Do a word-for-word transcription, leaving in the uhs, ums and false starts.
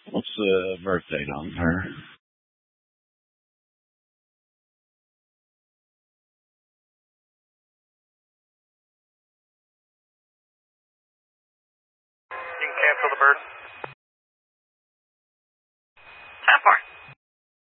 What's the birth date on her? You can cancel the bird. ten four.